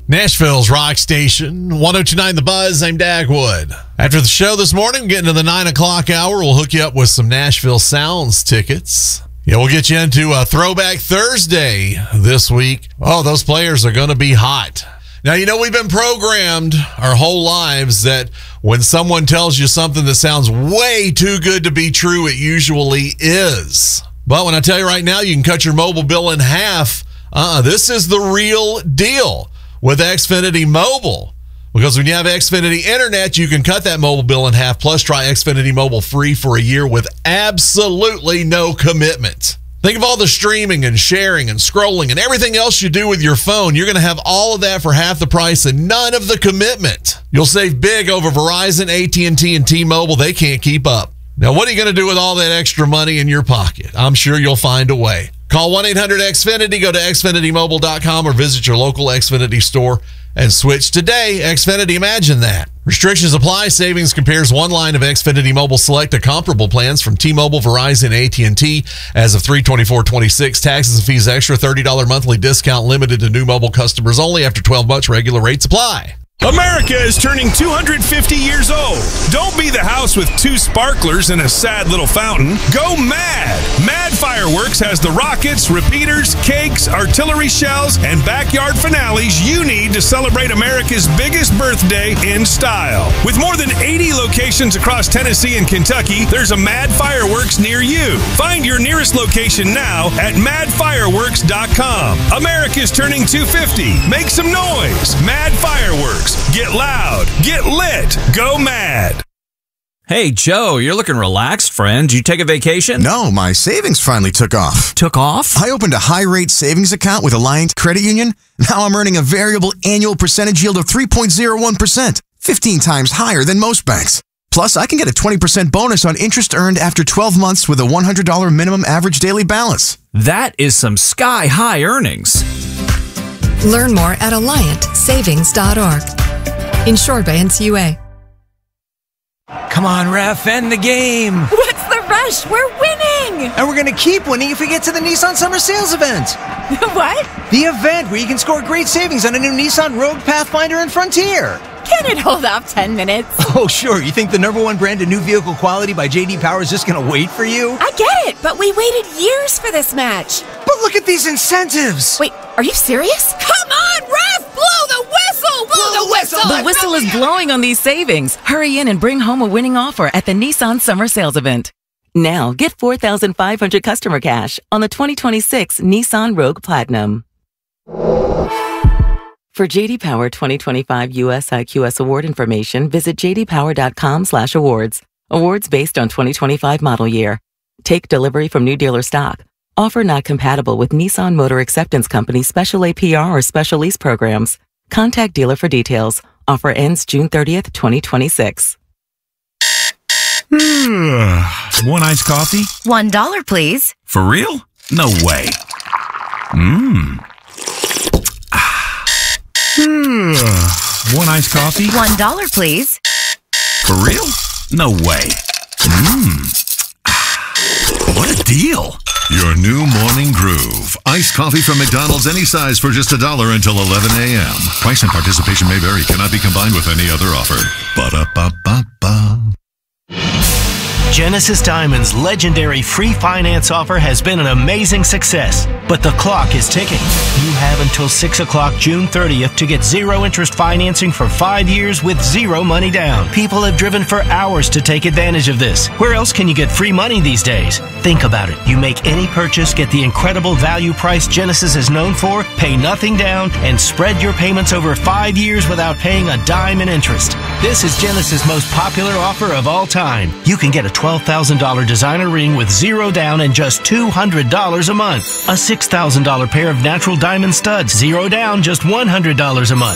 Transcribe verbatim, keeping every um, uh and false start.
Nashville's rock station, one oh two point nine The Buzz. I'm Dagwood. After the show this morning, getting to the nine o'clock hour, we'll hook you up with some Nashville Sounds tickets. Yeah, we'll get you into a Throwback Thursday this week. Oh, those players are going to be hot. Now, you know, we've been programmed our whole lives that when someone tells you something that sounds way too good to be true, it usually is. But when I tell you right now, you can cut your mobile bill in half, uh, this is the real deal with Xfinity Mobile. Because when you have Xfinity Internet, you can cut that mobile bill in half. Plus, try Xfinity Mobile free for a year with absolutely no commitment. Think of all the streaming and sharing and scrolling and everything else you do with your phone. You're going to have all of that for half the price and none of the commitment. You'll save big over Verizon, A T and T, and T-Mobile. They can't keep up. Now, what are you going to do with all that extra money in your pocket? I'm sure you'll find a way. Call one eight hundred X Finity, go to Xfinity Mobile dot com, or visit your local Xfinity store and switch today. Xfinity, imagine that. Restrictions apply. Savings compares one line of Xfinity Mobile Select to comparable plans from T-Mobile, Verizon, A T and T as of three twenty-four twenty-six. Taxes and fees extra. thirty dollars monthly discount limited to new mobile customers only. After twelve months, regular rates apply. America is turning two hundred fifty years old. Don't be the house with two sparklers and a sad little fountain. Go mad! Mad Fireworks has the rockets, repeaters, cakes, artillery shells, and backyard finales you need to celebrate America's biggest birthday in style. With more than eighty locations across Tennessee and Kentucky, there's a Mad Fireworks near you. Find your nearest location now at mad fireworks dot com. America's turning two hundred fifty. Make some noise. Mad Fireworks. Get loud. Get lit. Go mad. Hey, Joe, you're looking relaxed, friend. Did you take a vacation? No, my savings finally took off. Took off? I opened a high-rate savings account with Alliant Credit Union. Now I'm earning a variable annual percentage yield of three point zero one percent, fifteen times higher than most banks. Plus, I can get a twenty percent bonus on interest earned after twelve months with a one hundred dollars minimum average daily balance. That is some sky-high earnings. Learn more at alliant savings dot org. Insured by N C U A. Come on, ref, end the game. What's the rush? We're winning. And we're going to keep winning if we get to the Nissan Summer Sales event. What? The event where you can score great savings on a new Nissan Rogue, Pathfinder, and Frontier. Can it hold off ten minutes? Oh, sure. You think the number one brand in new vehicle quality by J D Power is just going to wait for you? I get it, but we waited years for this match. But look at these incentives. Wait, are you serious? Come on, ref! Blow the whistle! Blow, blow the whistle! The whistle is blowing on these savings. Hurry in and bring home a winning offer at the Nissan Summer Sales event. Now, get four thousand five hundred customer cash on the twenty twenty-six Nissan Rogue Platinum. For J D Power twenty twenty-five U S I Q S award information, visit j d power dot com slash awards. Awards based on twenty twenty-five model year. Take delivery from new dealer stock. Offer not compatible with Nissan Motor Acceptance Company special A P R or special lease programs. Contact dealer for details. Offer ends June thirtieth, twenty twenty-six. One iced coffee? One dollar, please. For real? No way. Mmm. One iced coffee? One dollar, please. For real? No way. Mmm. What a deal. Your new morning groove. Iced coffee from McDonald's, any size for just a dollar until eleven a.m. Price and participation may vary. Cannot be combined with any other offer. Ba-da-ba-ba-ba. Genesis Diamond's legendary free finance offer has been an amazing success, but the clock is ticking. You have until six o'clock June thirtieth to get zero interest financing for five years with zero money down. People have driven for hours to take advantage of this. Where else can you get free money these days? Think about it. You make any purchase, get the incredible value price Genesis is known for, pay nothing down, and spread your payments over five years without paying a dime in interest. This is Genesis' most popular offer of all time. You can get a twelve thousand dollars designer ring with zero down and just two hundred dollars a month. A six thousand dollars pair of natural diamond studs, zero down, just one hundred dollars a month.